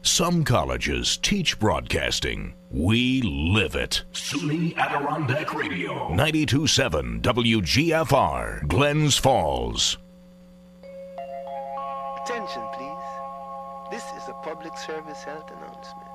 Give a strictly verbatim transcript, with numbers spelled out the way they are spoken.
Some colleges teach broadcasting. We live it. SUNY Adirondack Radio. ninety-two point seven W G F R, Glens Falls. Attention, please. This is a public service health announcement.